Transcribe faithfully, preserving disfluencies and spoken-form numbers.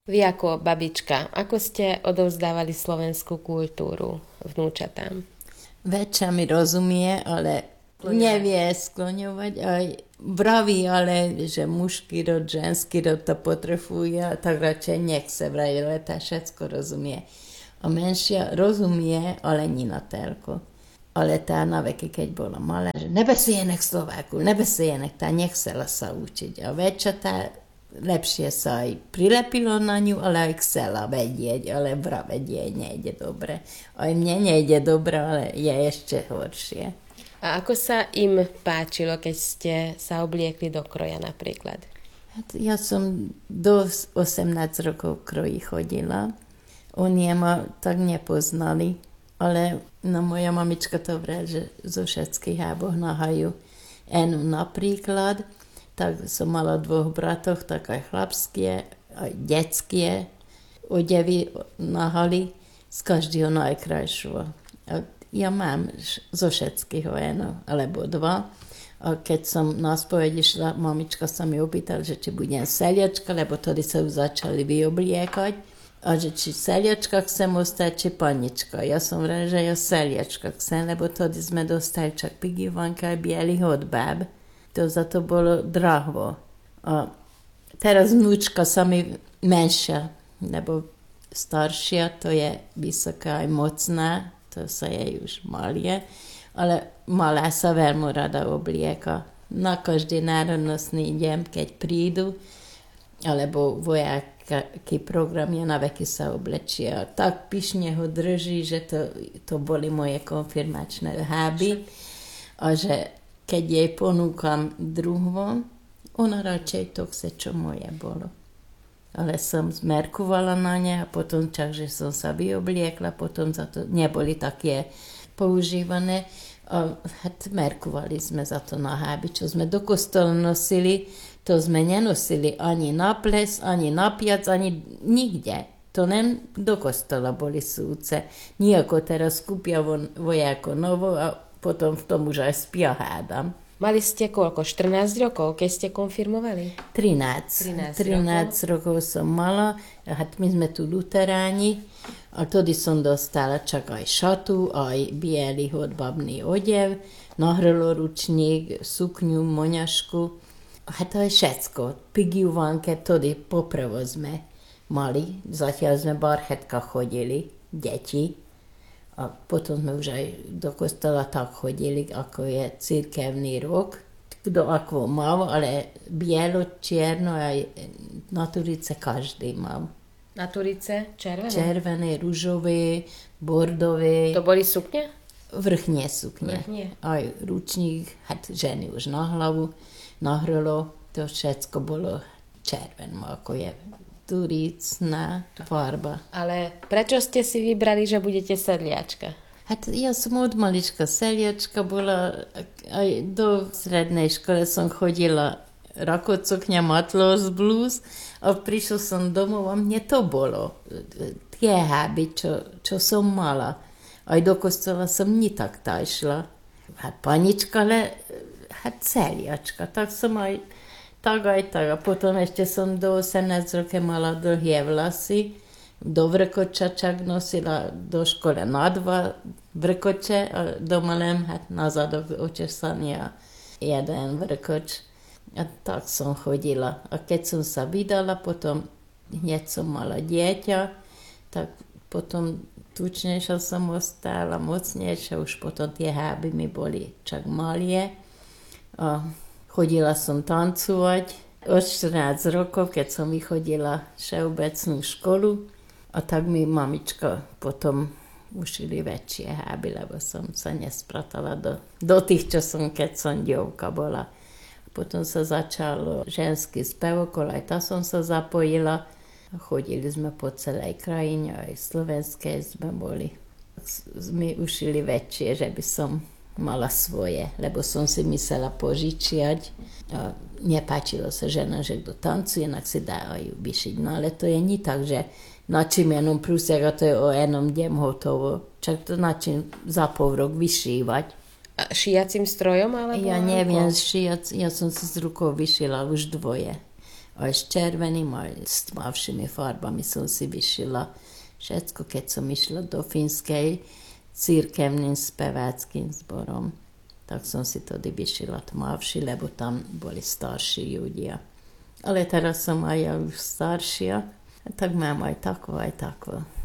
Vy ako babička, ako ste odovzdávali slovenskú kultúru vnúčatám? Väčša mi rozumie, ale skloňovať. Nevie skloňovať. Aj vraví, ale že mužský rod, ženský rod to potrefuje, tak radšej nech se vraje, ale tá všetko rozumie. A menšia rozumie, ale nie na telko. Ale tá na veky, keď bola malá, že nebeséljenek Slovákul, nebeséljenek, tá nechcela sa učiť. A väčša tá lepšie sa aj prilepilo na ňu, ale aj chcela vedieť, ale vra vedieť nejde dobre. Aj mne nejde dobre, ale je ešte horšie. A ako sa im páčilo, keď ste sa obliekli do kroja napríklad? Ja som do osemnásť rokov kroji chodila. Oni ma tak nepoznali, ale no, moja mamička to vrá, že zo všetkých háboh nahajú. En napríklad, tak som mala dvoch bratoch, tak aj chlapské, aj detské odevy nahali, z každého najkrajšieho. Ja mám zo všetkého jedno, alebo dva. A keď som na spoveď išla, mamička sa mi opýtala, že či budem seliačka, lebo tedy sa už začali vyobliekať. A že či seliačka chcem ostať, či panička. Ja som vrala, že ja seliačka chcem, lebo tedy sme dostali čak pigivánka a bielý hodbáb. To za to bolo drahvo. A teraz vnúčka sa mi menšia, lebo staršia, to je vysoká aj mocná, to sa jej už malie, ale malá sa veľmi rada oblieka. Na každý národnostný deň, keď prídu, alebo vojaký program je na veky sa oblečie. A tak pyšne ho drží, že to, to boli moje konfirmačné háby. A že keď jej ponúkam druhom, ona radšej to chce, čo moje bolo. Ale som zmerkovala na ne a potom čak, že som sa vyobliekla, potom za to neboli také používané. A hát merkovali sme za to na háby, čo sme do kostola nosili, to sme nenosili ani na ples, ani na piac, ani nikde. To nem do kostola boli súce. Nijako teraz kúpia vojako novo a potom v tom už aj spia, hádam. Mali ste koľko? štrnásť rokov, keď ste konfirmovali? trinásť. trinásť rokov som mala. A my sme tu luteráni. A tedy som dostala čak aj šatu, aj biely hodbabný odev, nahrloručník, sukňu, moňašku. A to je všetko. Pigivánke, tedy popravo sme mali. Zatiaľ sme barchetka chodili, deti. A potom sme už aj do kostola tak chodili, ako je cirkevný rok. Kto ako mal, ale bielo, čierno aj na Turice každý mal. Na Turice červené? Červené, ružové, bordové. To boli sukne? Vrchne sukne. Vrchne. Aj ručník, ženy už na hlavu, na hrlo. To všetko bolo červené, ako je turicná farba. Ale prečo ste si vybrali, že budete sedliačka? Hát ja som od malička sedliačka bola, aj do strednej škole som chodila rakocokňa, matlos, blues a prišla som domov a mne to bolo. Tie háby, čo, čo som mala. Aj do kostola som ni tak tá išla. Hát panička, ale hát sedliačka. Tak som aj tak aj tak. A potom ešte som do osemnásť rokov mala dlhé vlasy. Do vrkoča čak nosila do školy na dva vrkoče a doma len na zadok očesaný a jeden vrkoč. A tak som chodila. A keď som sa vydala, potom hneď som mala dieťa, tak potom tučnejšia som ostala, mocnejšia, už potom tie háby mi boli čak malie. A chodila som tancovať od štrnásť rokov, keď som vychodila všeobecnú školu. A tak mi mamička potom ušili väčšie háby, lebo som sa nespratala do, do tých, čo som, keď som dievka bola. A potom sa začalo ženský spevokol, aj tá som sa zapojila. Chodili sme po celej krajine, aj slovenské sme boli. Mi ušili väčšie, že by som mala svoje, lebo som si myslela požičiať. A nepáčilo sa žena, že kto tancuje, tak si dajú vyšiť. No ale to je nie tak, že načím jenom prúsiak a to je o jednom dnem hotovo. Čak to načím za pol rok vyšívať. A šijacím strojom? Alebo ja neviem, šíjac, ja som si s rukou vyšila už dvoje. a z červený, maj s tmavšími farbami som si vyšila všetko, keď som išla do Fínskej cirkevným speváckým zborom. Tak som si tedy vyšila tmavší, lebo tam boli starší ľudia. Ale teraz som aj ja už staršia, tak mám aj takú, aj takú.